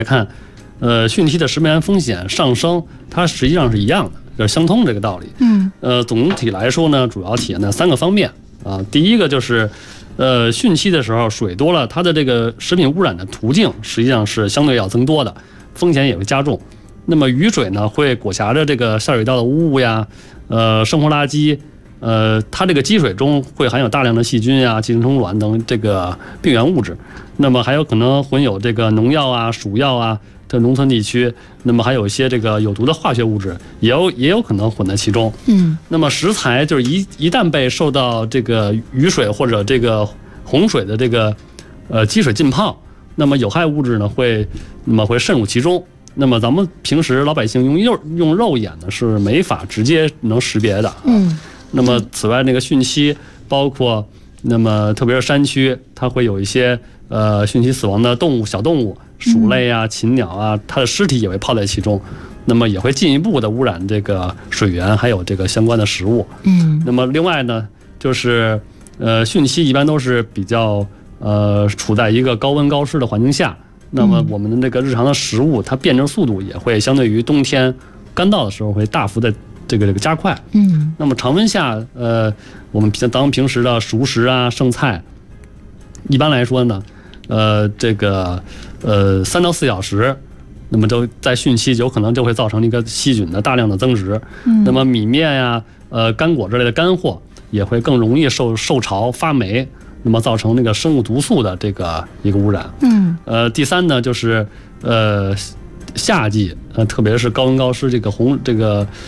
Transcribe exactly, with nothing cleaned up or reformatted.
看，呃，汛期的食品安风险上升，它实际上是一样的，就是相通这个道理。 嗯， 呃，总体来说呢，主要体现在三个方面啊。第一个就是，呃，汛期的时候水多了，它的这个食品污染的途径实际上是相对要增多的，风险也会加重。那么雨水呢，会裹挟着这个下水道的污物呀，呃，生活垃圾。呃，它这个积水中会含有大量的细菌呀、寄生虫卵等这个病原物质，那么还有可能混有这个农药啊、鼠药啊，在农村地区，那么还有一些这个有毒的化学物质，也有也有可能混在其中。 嗯， 那么食材就是一一旦被受到这个雨水或者这个洪水的这个呃积水浸泡，那么有害物质呢会那么会渗入其中。那么咱们平时老百姓用肉用肉眼呢是没法直接能识别的。 嗯。 那么，此外，那个汛期包括，那么特别是山区，它会有一些呃汛期死亡的动物、小动物，鼠类啊、禽鸟啊，它的尸体也会泡在其中，那么也会进一步的污染这个水源，还有这个相关的食物。 嗯。 那么另外呢，就是呃汛期一般都是比较呃处在一个高温高湿的环境下，那么我们的这个日常的食物，它变质速度也会相对于冬天干燥的时候会大幅的。这个这个加快， 嗯， 那么常温下，呃，我们平当平时的熟食啊、剩菜，一般来说呢，呃，这个呃三到四小时，那么都在汛期有可能就会造成一个细菌的大量的增殖。嗯，那么米面呀、呃干果之类的干货也会更容易受受潮发霉，那么造成那个生物毒素的这个一个污染。 嗯， 呃，第三呢就是呃夏季，呃特别是高温高湿这个洪这个。